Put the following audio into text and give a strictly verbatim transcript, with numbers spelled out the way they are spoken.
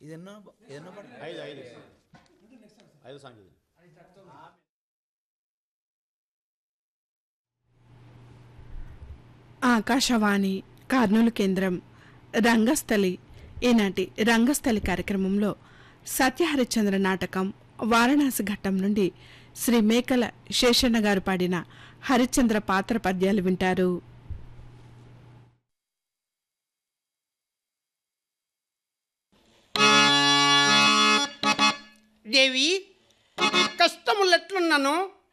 ఇదెన్నో ఎన్నో పాట? ఐదు ఐదు ఐదు సాంగ్ ఇది. ఆకాశవాణి కర్నూలు కేంద్రం రంగస్థలి. ఈనాటి రంగస్థలి కార్యక్రమంలో సత్యహరిశ్చంద్ర నాటకం వారణాసి ఘట్టం నుండి శ్రీ మేకల శేషన్న గారు పాడిన హరిశ్చంద్ర పాత్ర పద్యాలు వింటారు. దేవి, కష్టములెట్లున్నాను